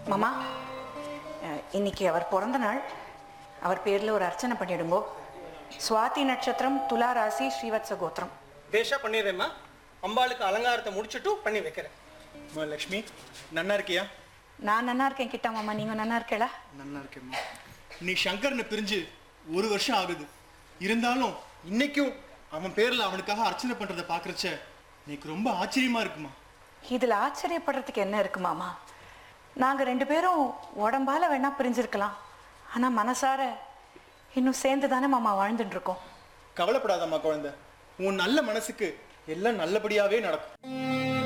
மாமா, இன்னைக்கு அவர் பிறந்த நாள். அவர் பேரில் ஒரு அர்ச்சனை பண்ணிடுங்கோ. சுவாதி நட்சத்திரம், துலா ராசி, ஸ்ரீவத்ச கோத்திரம். பேஷா பண்ணிடுறேம்மா. அம்பாளுக்கு அலங்காரத்தை முடிச்சுட்டு பண்ணி வைக்கிறேன். லக்ஷ்மி, நன்னா இருக்கியா? நான் நன்னா இருக்கேன் கிட்ட மாமா. நீங்க நன்னா இருக்கேளா? நன்னா இருக்கேம்மா. நீ சங்கரனை பிரிஞ்சு 1 வருஷம் ஆகுது. இருந்தாலும் இன்னைக்கும் அவன் பேரில் அவனுக்காக அர்ச்சனை பண்ணுறதை பார்க்குறச்ச எனக்கு ரொம்ப ஆச்சரியமா இருக்குமா. இதில் ஆச்சரியப்படுறதுக்கு என்ன இருக்கு மாமா? நாங்கள் 2 பேரும் உடம்பால வேணா பிரிஞ்சிருக்கலாம், ஆனால் மனசார இன்னும் சேர்ந்து தானே மாமா வாழ்ந்துட்டு இருக்கோம். கவலைப்படாதம்மா குழந்தை, உன் நல்ல மனசுக்கு எல்லாம் நல்லபடியாகவே நடக்கும்.